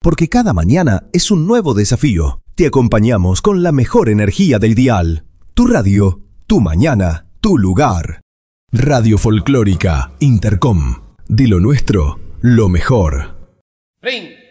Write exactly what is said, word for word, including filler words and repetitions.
porque cada mañana es un nuevo desafío. Te acompañamos con la mejor energía del dial. Tu radio, tu mañana, tu lugar. Radio Folclórica Intercom. De lo nuestro, lo mejor. Ring.